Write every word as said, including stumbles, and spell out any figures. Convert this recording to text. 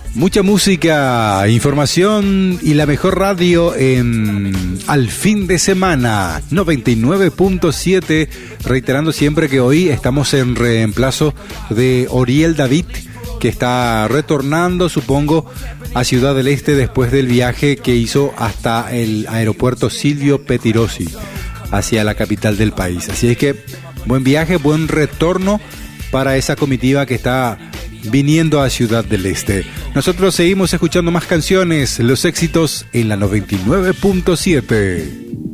Mucha música, información y la mejor radio en Al Fin de Semana, noventa y nueve punto siete, reiterando siempre que hoy estamos en reemplazo de Oriel David, que está retornando, supongo, a Ciudad del Este después del viaje que hizo hasta el aeropuerto Silvio Pettirossi, hacia la capital del país. Así es que buen viaje, buen retorno para esa comitiva que está viniendo a Ciudad del Este. Nosotros seguimos escuchando más canciones, los éxitos en la noventa y nueve punto siete.